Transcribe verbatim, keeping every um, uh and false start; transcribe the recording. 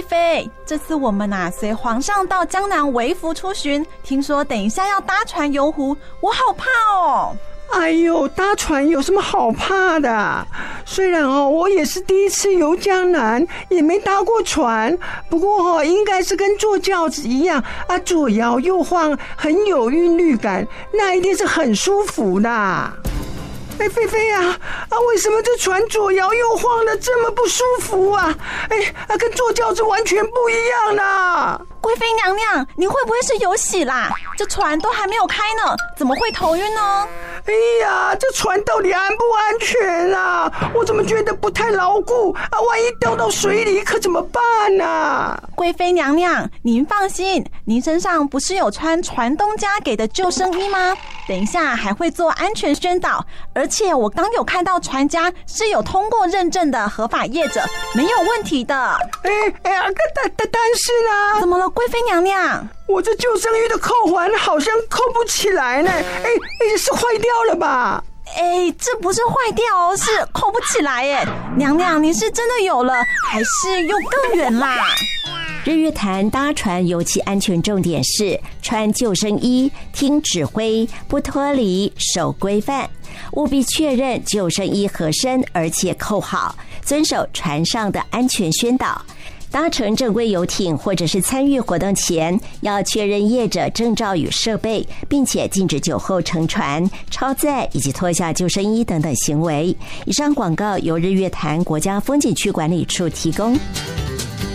贵妃，这次我们啊随皇上到江南微服出巡，听说等一下要搭船游湖，我好怕哦。 哎呦，搭船有什么好怕的？虽然哦，我也是第一次游江南，也没搭过船，不过哦，应该是跟坐轿子一样啊，左摇右晃，很有韵律感，那一定是很舒服的。哎，菲菲啊，啊，为什么这船左摇右晃的这么不舒服啊？哎，啊，跟坐轿子完全不一样啦！ 贵妃娘娘，你会不会是有喜啦？这船都还没有开呢，怎么会头晕呢？ 哎呀，这船到底安不安全啊？我怎么觉得不太牢固啊？万一掉到水里可怎么办啊？ 贵妃娘娘，您放心，您身上不是有穿船东家给的救生衣吗？等一下还会做安全宣导，而且我刚有看到船家是有通过认证的合法业者，没有问题的。 哎哎呀，但但但是呢？ 怎么了，贵妃娘娘？ 我这救生衣的扣环好像扣不起来呢，哎哎，是坏掉了吧？ 哎，这不是坏掉哦，是扣不起来耶。娘娘，你是真的有了，还是又更远啦？ 日月潭搭船尤其安全重点是穿救生衣、听指挥、不脱离、守规范，务必确认救生衣合身而且扣好，遵守船上的安全宣导。搭乘正规游艇或者是参与活动前，要确认业者证照与设备，并且禁止酒后乘船、超载以及脱下救生衣等等行为。以上广告由日月潭国家风景区管理处提供。